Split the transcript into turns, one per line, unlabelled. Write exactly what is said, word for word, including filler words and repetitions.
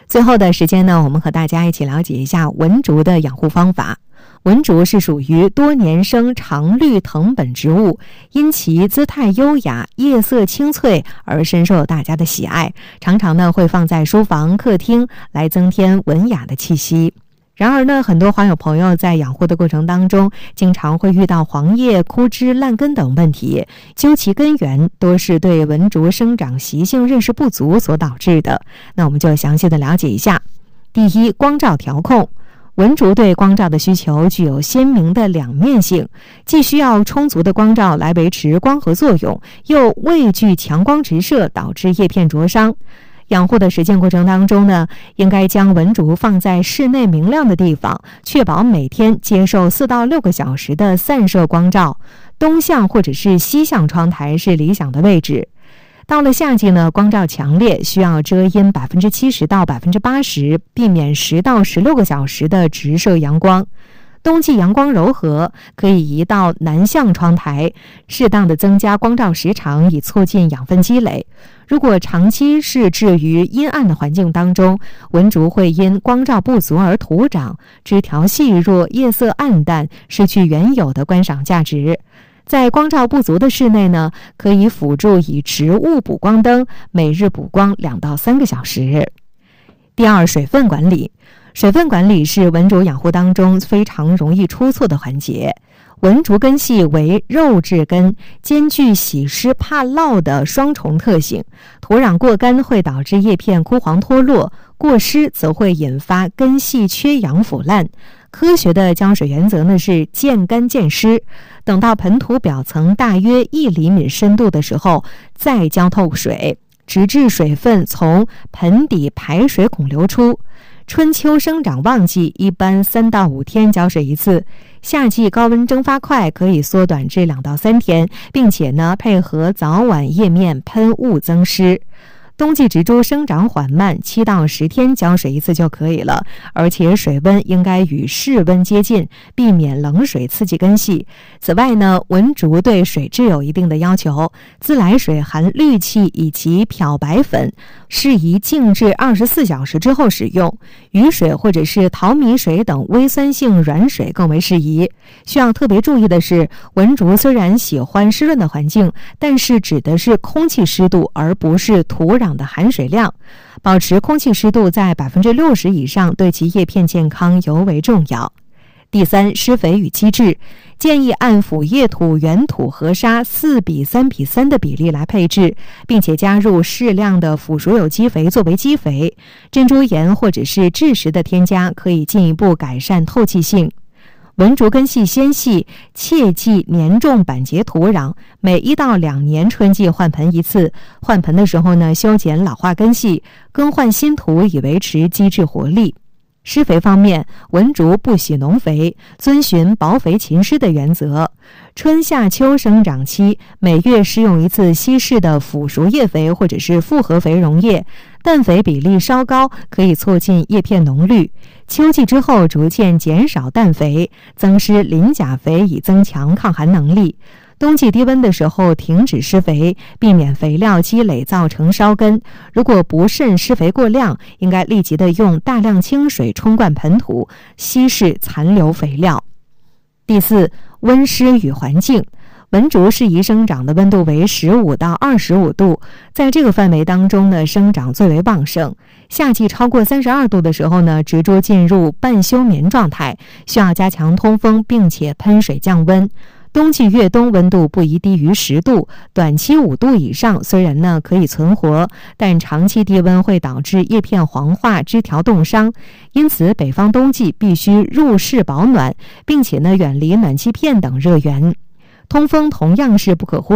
最后的时间呢，我们和大家一起了解一下文竹的养护方法。文竹是属于多年生常绿藤本植物，因其姿态优雅、叶色清脆而深受大家的喜爱，常常呢会放在书房、客厅来增添文雅的气息。然而呢，很多花友朋友在养护的过程当中，经常会遇到黄叶、枯枝、烂根等问题，究其根源，多是对文竹生长习性认识不足所导致的。那我们就详细的了解一下。第一，光照调控。文竹对光照的需求具有鲜明的两面性，既需要充足的光照来维持光合作用，又畏惧强光直射导致叶片灼伤。养护的实践过程当中呢，应该将文竹放在室内明亮的地方，确保每天接受四到六个小时的散射光照，东向或者是西向窗台是理想的位置。到了夏季呢，光照强烈，需要遮阴百分之七十到百分之八十，避免十到十六个小时的直射阳光。冬季阳光柔和，可以移到南向窗台，适当的增加光照时长，以促进养分积累。如果长期是置于阴暗的环境当中，文竹会因光照不足而徒长，枝条细弱，叶色暗淡，失去原有的观赏价值。在光照不足的室内呢，可以辅助以植物补光灯，每日补光两到三个小时。第二，水分管理。水分管理是文竹养护当中非常容易出错的环节。文竹根系为肉质根，兼具喜湿怕涝的双重特性。土壤过干会导致叶片枯黄脱落，过湿则会引发根系缺氧腐烂。科学的浇水原则呢是见干见湿，等到盆土表层大约一厘米深度的时候，再浇透水，直至水分从盆底排水孔流出。春秋生长旺季一般三到五天浇水一次，夏季高温蒸发快，可以缩短至两到三天，并且呢配合早晚叶面喷雾增湿。冬季植株生长缓慢，七到十天浇水一次就可以了，而且水温应该与室温接近，避免冷水刺激根系。此外呢，文竹对水质有一定的要求，自来水含氯气以及漂白粉，适宜静置二十四小时之后使用。雨水或者是淘米水等微酸性软水更为适宜。需要特别注意的是，文竹虽然喜欢湿润的环境，但是指的是空气湿度，而不是土壤的含水量。保持空气湿度在百分之六十以上，对其叶片健康尤为重要。第三，施肥与机制。建议按腐叶土、原土和沙四比三比三的比例来配置，并且加入适量的腐熟有机肥作为基肥。珍珠岩或者是蛭石的添加，可以进一步改善透气性。文竹根系纤细，切忌粘重板结土壤，每一到两年春季换盆一次。换盆的时候呢，修剪老化根系，更换新土以维持基质活力。施肥方面，文竹不喜农肥，遵循薄肥勤施的原则。春夏秋生长期，每月施用一次稀释的腐熟叶肥或者是复合肥溶液，氮肥比例稍高，可以促进叶片浓绿。秋季之后逐渐减少氮肥，增施磷钾肥以增强抗寒能力。冬季低温的时候停止施肥，避免肥料积累造成烧根。如果不慎施肥过量，应该立即的用大量清水冲灌盆土，稀释残留肥料。第四，温湿与环境。文竹适宜生长的温度为十五到二十五度，在这个范围当中呢，生长最为旺盛。夏季超过三十二度的时候呢，植株进入半休眠状态，需要加强通风，并且喷水降温。冬季越冬温度不宜低于十度，短期五度以上虽然呢可以存活，但长期低温会导致叶片黄化、枝条冻伤。因此北方冬季必须入室保暖，并且呢远离暖气片等热源。通风同样是不可忽